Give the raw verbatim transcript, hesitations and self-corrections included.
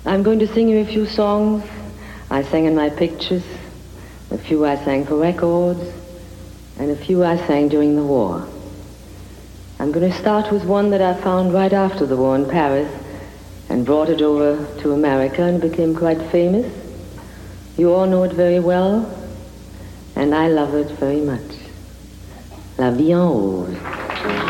I'm going to sing you a few songs I sang in my pictures, a few I sang for records, and a few I sang during the war. I'm going to start with one that I found right after the war in Paris and brought it over to America and became quite famous. You all know it very well, and I love it very much. La Vie en Rose.